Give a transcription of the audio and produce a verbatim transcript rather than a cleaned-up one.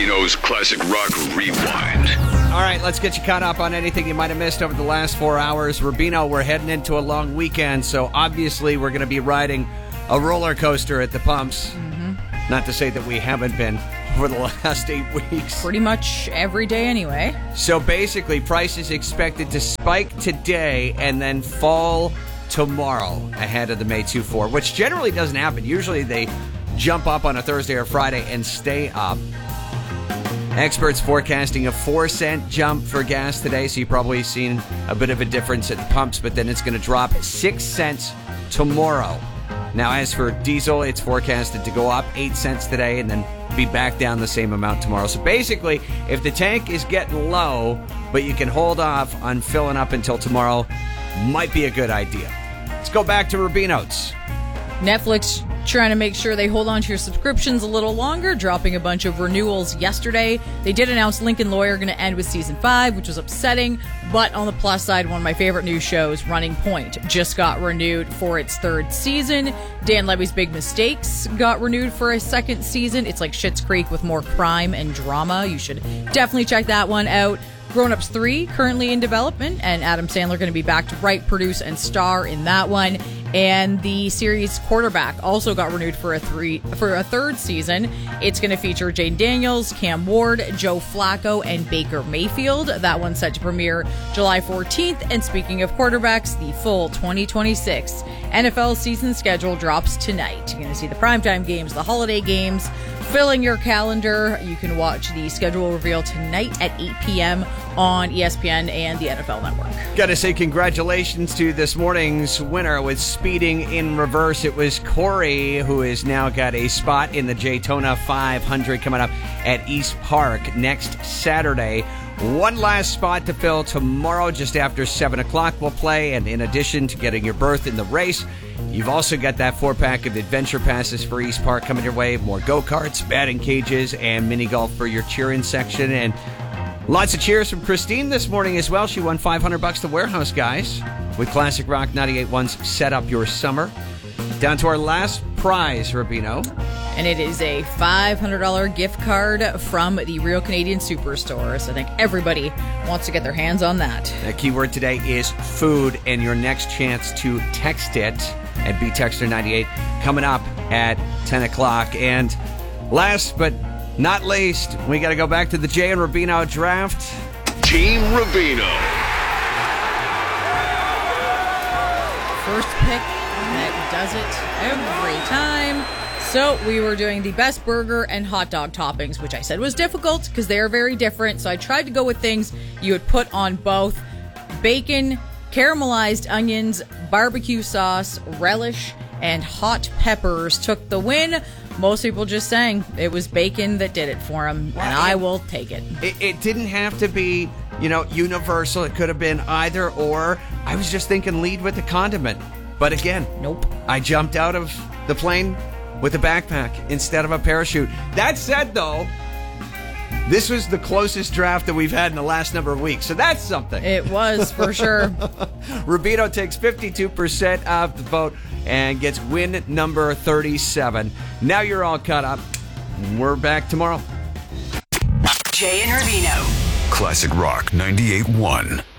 Rubino's Classic Rock Rewind. All right, let's get you caught up on anything you might have missed over the last four hours. Rubino, we're heading into a long weekend, so obviously we're going to be riding a roller coaster at the pumps. Mm-hmm. Not to say that we haven't been over the last eight weeks. Pretty much every day anyway. So basically, price is expected to spike today and then fall tomorrow ahead of the May two four, which generally doesn't happen. Usually they jump up on a Thursday or Friday and stay up. Experts forecasting a four cent jump for gas today, so you've probably seen a bit of a difference at the pumps, but then it's going to drop six cents tomorrow. Now, as for diesel, it's forecasted to go up eight cents today and then be back down the same amount tomorrow. So basically, if the tank is getting low, but you can hold off on filling up until tomorrow, might be a good idea. Let's go back to Rubino's. Netflix trying to make sure they hold on to your subscriptions a little longer, dropping a bunch of renewals yesterday. They did announce Lincoln Lawyer going to end with season five, which was upsetting. But on the plus side, one of my favorite new shows, Running Point, just got renewed for its third season. Dan Levy's Big Mistakes got renewed for a second season. It's like Schitt's Creek with more crime and drama. You should definitely check that one out. Grown Ups three, currently in development, and Adam Sandler going to be back to write, produce, and star in that one. And the series Quarterback also got renewed for a three for a third season. It's going to feature Jane Daniels, Cam Ward, Joe Flacco, and Baker Mayfield. That one's set to premiere July fourteenth. And speaking of quarterbacks, the full twenty twenty-six N F L season schedule drops tonight. You're going to see the primetime games, the holiday games, filling your calendar. You can watch the schedule reveal tonight at eight p.m. on E S P N and the N F L Network. Got to say congratulations to this morning's winner with speeding in reverse. It was Corey, who has now got a spot in the Daytona five hundred coming up at East Park next Saturday. One last spot to fill tomorrow just after seven o'clock we'll play. And in addition to getting your berth in the race, you've also got that four-pack of adventure passes for East Park coming your way. More go-karts, batting cages, and mini golf for your cheering section. And lots of cheers from Christine this morning as well. She won five hundred bucks to Warehouse Guys with Classic Rock ninety-eight point one's Set Up Your Summer. Down to our last prize, Rubino. And it is a five hundred dollars gift card from the Real Canadian Superstore. So I think everybody wants to get their hands on that. The keyword today is food, and your next chance to text it at B Texter ninety-eight coming up at ten o'clock. And last but not least, we got to go back to the Jay and Rubino draft. Team Rubino. First pick that does it every time. So we were doing the best burger and hot dog toppings, which I said was difficult because they are very different. So I tried to go with things you would put on both: bacon, caramelized onions, barbecue sauce, relish, and hot peppers. Took the win. Most people just saying it was bacon that did it for them, and I will take it. It, it didn't have to be, you know, universal. It could have been either or. I was just thinking lead with the condiment. But again, nope. I jumped out of the plane with a backpack instead of a parachute. That said, though, this was the closest draft that we've had in the last number of weeks, so that's something. It was, for sure. Rubino takes fifty-two percent of the vote and gets win number thirty-seven. Now you're all caught up. We're back tomorrow. Jay and Rubino. Classic Rock ninety-eight point one.